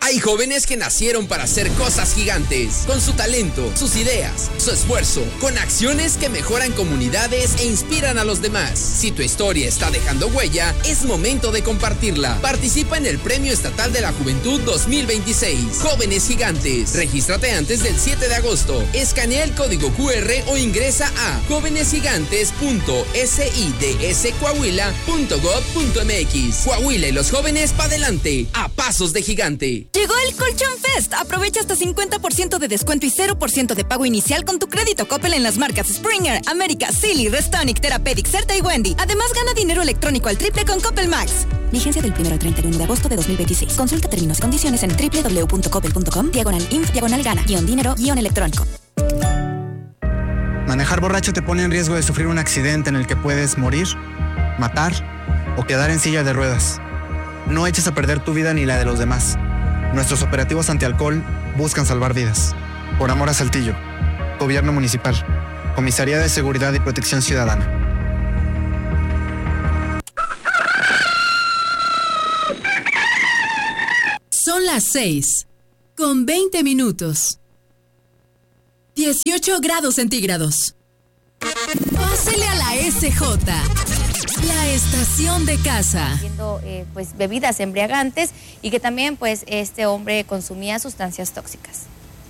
Hay jóvenes que nacieron para hacer cosas gigantes, con su talento, sus ideas, su esfuerzo, con acciones que mejoran comunidades e inspiran a los demás. Si tu historia está dejando huella, es momento de compartirla. Participa en el Premio Estatal de la Juventud 2026. Jóvenes Gigantes. Regístrate antes del 7 de agosto. Escanea el código QR o ingresa a jovenesgigantes.sIdscoahuila.gov.mx. Coahuila y los jóvenes para adelante, a pasos de gigante. Llegó el Colchón Fest. Aprovecha hasta 50% de descuento y 0% de pago inicial con tu crédito Coppel en las marcas Springer, América, Silly, Restonic, Therapeutic, Certa y Wendy. Además, gana dinero electrónico al triple con Coppel Max. Vigencia del 1 al 31 de agosto de 2026. Consulta términos y condiciones en www.coppel.com/inf/gana-dinero-electrónico. Manejar borracho te pone en riesgo de sufrir un accidente en el que puedes morir, matar o quedar en silla de ruedas. No eches a perder tu vida ni la de los demás. Nuestros operativos antialcohol buscan salvar vidas. Por amor a Saltillo. Gobierno Municipal. Comisaría de Seguridad y Protección Ciudadana. Son las 6:20. 18 grados centígrados. Pásele a la SJ, la estación de casa. Pues bebidas embriagantes y que también pues este hombre consumía sustancias tóxicas.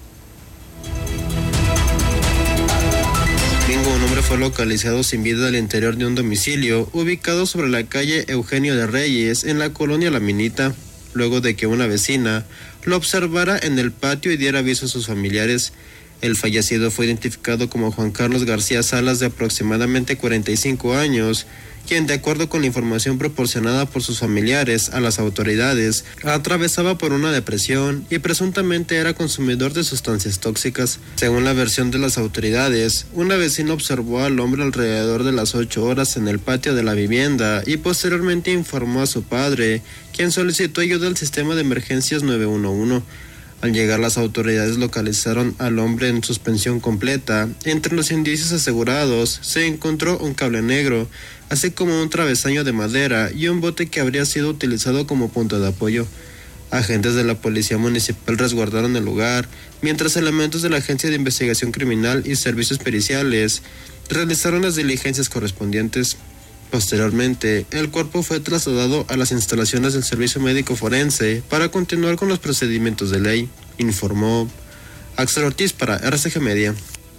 Domingo, un hombre fue localizado sin vida al interior de un domicilio ubicado sobre la calle Eugenio de Reyes en la colonia La Minita, luego de que una vecina lo observara en el patio y diera aviso a sus familiares. El fallecido fue identificado como Juan Carlos García Salas, de aproximadamente 45 años, quien, de acuerdo con la información proporcionada por sus familiares a las autoridades, atravesaba por una depresión y presuntamente era consumidor de sustancias tóxicas. Según la versión de las autoridades, una vecina observó al hombre alrededor de las 8 horas en el patio de la vivienda y posteriormente informó a su padre, quien solicitó ayuda al sistema de emergencias 911. Al llegar, las autoridades localizaron al hombre en suspensión completa. Entre los indicios asegurados se encontró un cable negro, así como un travesaño de madera y un bote que habría sido utilizado como punto de apoyo. Agentes de la Policía Municipal resguardaron el lugar, mientras elementos de la Agencia de Investigación Criminal y Servicios Periciales realizaron las diligencias correspondientes. Posteriormente, el cuerpo fue trasladado a las instalaciones del Servicio Médico Forense para continuar con los procedimientos de ley, informó Axel Ortiz para RCG Media.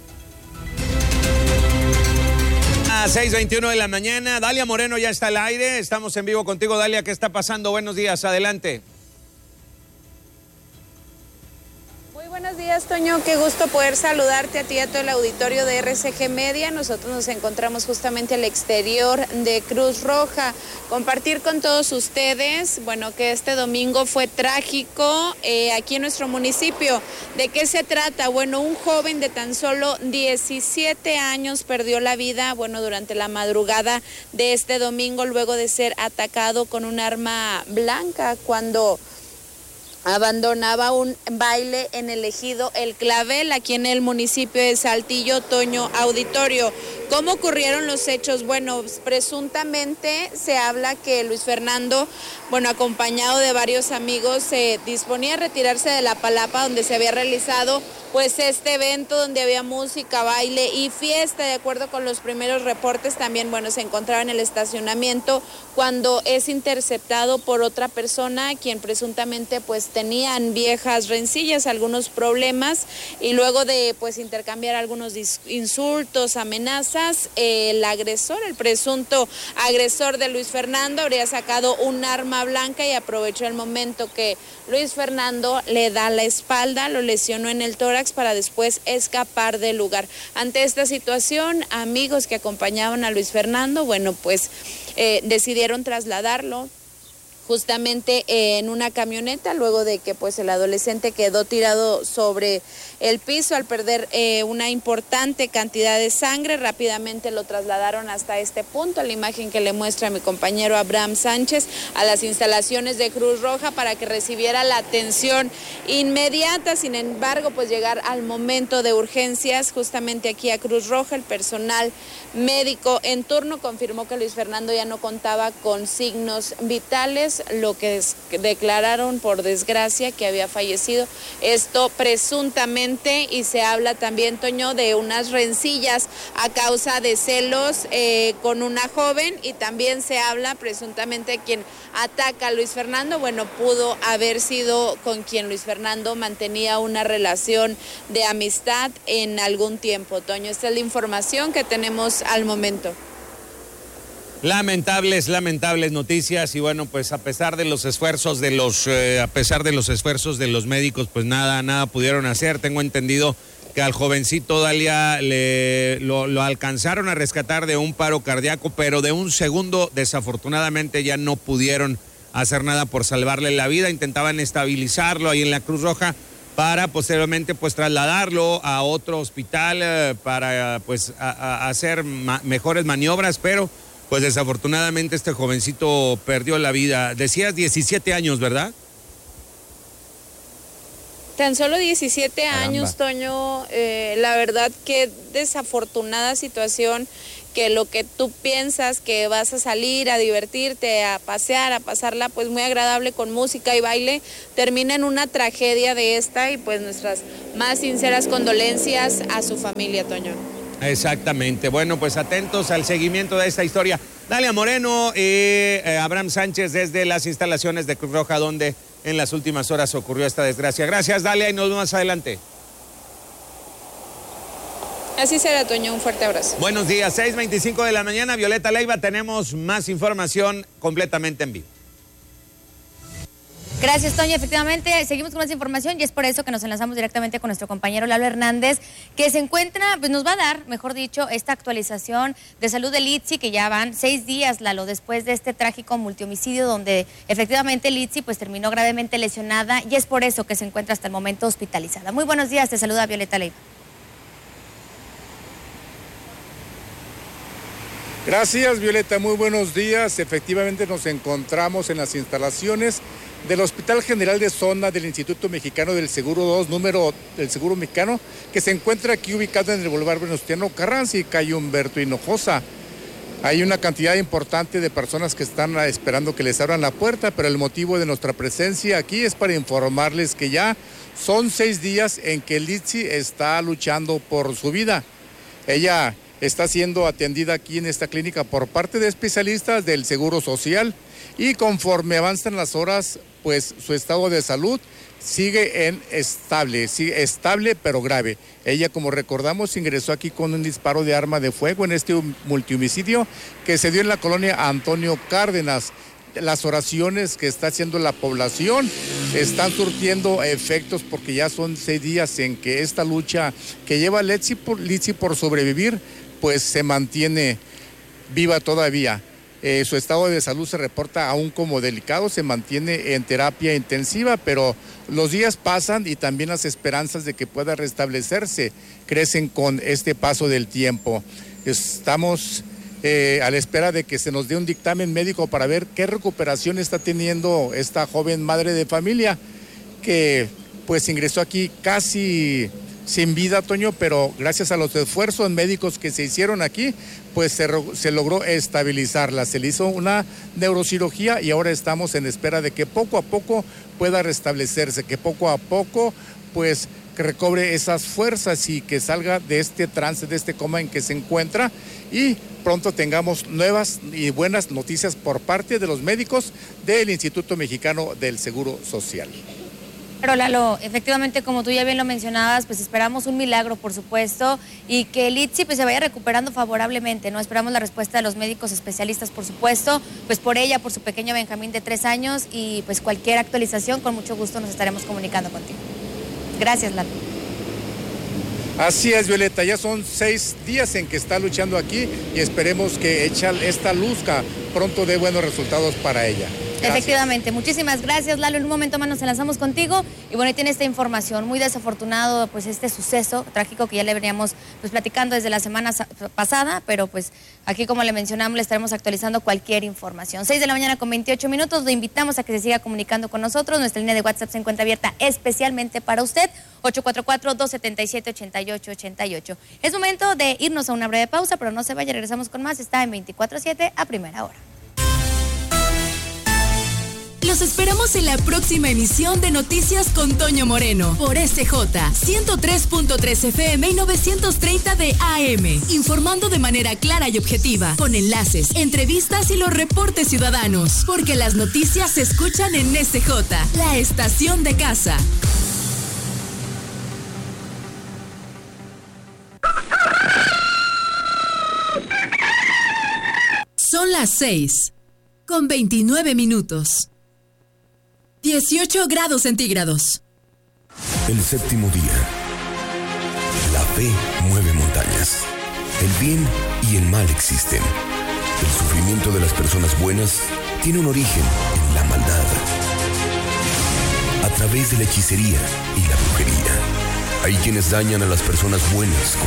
A 6:21 de la mañana, Dalia Moreno ya está al aire, estamos en vivo contigo, Dalia, ¿qué está pasando? Buenos días, adelante. Buenos días, Toño, qué gusto poder saludarte a ti y a todo el auditorio de RCG Media. Nosotros nos encontramos justamente al exterior de Cruz Roja. Compartir con todos ustedes, bueno, que este domingo fue trágico aquí en nuestro municipio. ¿De qué se trata? Bueno, un joven de tan solo 17 años perdió la vida, bueno, durante la madrugada de este domingo, luego de ser atacado con un arma blanca cuando abandonaba un baile en el ejido El Clavel, aquí en el municipio de Saltillo. Toño, auditorio, ¿cómo ocurrieron los hechos? Bueno, presuntamente se habla que Luis Fernando, bueno, acompañado de varios amigos, se disponía a retirarse de la palapa donde se había realizado pues este evento donde había música, baile y fiesta. De acuerdo con los primeros reportes, también, bueno, se encontraba en el estacionamiento cuando es interceptado por otra persona, quien presuntamente pues tenían viejas rencillas, algunos problemas, y luego de pues intercambiar algunos insultos, amenazas, el agresor, el presunto agresor de Luis Fernando, habría sacado un arma blanca y aprovechó el momento que Luis Fernando le da la espalda, lo lesionó en el tórax para después escapar del lugar. Ante esta situación, amigos que acompañaban a Luis Fernando, bueno, pues decidieron trasladarlo justamente en una camioneta, luego de que pues el adolescente quedó tirado sobre el piso al perder una importante cantidad de sangre. Rápidamente lo trasladaron hasta este punto, la imagen que le muestra a mi compañero Abraham Sánchez, a las instalaciones de Cruz Roja para que recibiera la atención inmediata. Sin embargo, pues llegar al momento de urgencias justamente aquí a Cruz Roja, el personal médico en turno confirmó que Luis Fernando ya no contaba con signos vitales, es lo que declararon por desgracia que había fallecido. Esto presuntamente, y se habla también, Toño, de unas rencillas a causa de celos con una joven, y también se habla presuntamente quien ataca a Luis Fernando, bueno, pudo haber sido con quien Luis Fernando mantenía una relación de amistad en algún tiempo. Toño, esta es la información que tenemos al momento. Lamentables noticias, y bueno, pues a pesar de los esfuerzos de los médicos, pues nada pudieron hacer. Tengo entendido que al jovencito Dalia lo alcanzaron a rescatar de un paro cardíaco, pero de un segundo desafortunadamente ya no pudieron hacer nada por salvarle la vida. Intentaban estabilizarlo ahí en la Cruz Roja para posteriormente pues trasladarlo a otro hospital para pues a hacer mejores maniobras, pero pues desafortunadamente este jovencito perdió la vida. Decías 17 años, ¿verdad? Tan solo 17 Caramba. años, Toño. La verdad que desafortunada situación, que lo que tú piensas que vas a salir a divertirte, a pasear, a pasarla pues muy agradable con música y baile, termina en una tragedia de esta, y pues nuestras más sinceras condolencias a su familia, Toño. Exactamente. Bueno, pues atentos al seguimiento de esta historia. Dalia Moreno y Abraham Sánchez desde las instalaciones de Cruz Roja, donde en las últimas horas ocurrió esta desgracia. Gracias, Dalia, y nos vemos más adelante. Así será, Toño. Un fuerte abrazo. Buenos días, 6:25 de la mañana. Violeta Leiva, tenemos más información completamente en vivo. Gracias, Toño. Efectivamente, seguimos con más información, y es por eso que nos enlazamos directamente con nuestro compañero Lalo Hernández, que se encuentra, pues nos va a dar, mejor dicho, esta actualización de salud del ITSI, que ya van 6 días, Lalo, después de este trágico multihomicidio donde efectivamente el ITSI pues terminó gravemente lesionada, y es por eso que se encuentra hasta el momento hospitalizada. Muy buenos días, te saluda Violeta Leiva. Gracias, Violeta, muy buenos días. Efectivamente nos encontramos en las instalaciones del Hospital General de Zona del Instituto Mexicano del Seguro 2, número del Seguro Mexicano, que se encuentra aquí ubicado en el Boulevard Venustiano Carranza y calle Humberto Hinojosa. Hay una cantidad importante de personas que están esperando que les abran la puerta, pero el motivo de nuestra presencia aquí es para informarles que ya son 6 días en que el ITSI está luchando por su vida. Ella está siendo atendida aquí en esta clínica por parte de especialistas del Seguro Social, y conforme avanzan las horas, pues su estado de salud sigue estable pero grave. Ella, como recordamos, ingresó aquí con un disparo de arma de fuego en este multihomicidio que se dio en la colonia Antonio Cárdenas. Las oraciones que está haciendo la población están surtiendo efectos, porque ya son 6 días en que esta lucha que lleva Litsi por sobrevivir, pues se mantiene viva todavía. Su estado de salud se reporta aún como delicado, se mantiene en terapia intensiva, pero los días pasan y también las esperanzas de que pueda restablecerse crecen con este paso del tiempo. Estamos a la espera de que se nos dé un dictamen médico para ver qué recuperación está teniendo esta joven madre de familia, que pues ingresó aquí casi sin vida, Toño, pero gracias a los esfuerzos médicos que se hicieron aquí, pues se logró estabilizarla. Se le hizo una neurocirugía y ahora estamos en espera de que poco a poco pueda restablecerse, que poco a poco pues que recobre esas fuerzas y que salga de este trance, de este coma en que se encuentra, y pronto tengamos nuevas y buenas noticias por parte de los médicos del Instituto Mexicano del Seguro Social. Pero Lalo, efectivamente, como tú ya bien lo mencionabas, pues esperamos un milagro, por supuesto, y que el ITSI pues se vaya recuperando favorablemente, ¿no? Esperamos la respuesta de los médicos especialistas, por supuesto, pues por ella, por su pequeño Benjamín de 3 años, y pues cualquier actualización, con mucho gusto nos estaremos comunicando contigo. Gracias, Lalo. Así es, Violeta, ya son 6 días en que está luchando aquí, y esperemos que esta luzca pronto dé buenos resultados para ella. Gracias. Efectivamente, muchísimas gracias, Lalo. En un momento más nos enlazamos contigo, y bueno, ahí tiene esta información. Muy desafortunado pues este suceso trágico que ya le veníamos pues platicando desde la semana pasada, pero pues aquí, como le mencionamos, le estaremos actualizando cualquier información. 6 de la mañana con 28 minutos, lo invitamos a que se siga comunicando con nosotros. Nuestra línea de WhatsApp se encuentra abierta especialmente para usted, 844-277-8888. Es momento de irnos a una breve pausa, pero no se vaya, regresamos con más. Está en 24/7 a primera hora. Los esperamos en la próxima emisión de Noticias con Toño Moreno por SJ 103.3 FM y 930 de AM, informando de manera clara y objetiva, con enlaces, entrevistas y los reportes ciudadanos, porque las noticias se escuchan en SJ, la estación de casa. Son las 6:29. 18 grados centígrados. El séptimo día. La fe mueve montañas. El bien y el mal existen. El sufrimiento de las personas buenas tiene un origen en la maldad. A través de la hechicería y la brujería, hay quienes dañan a las personas buenas con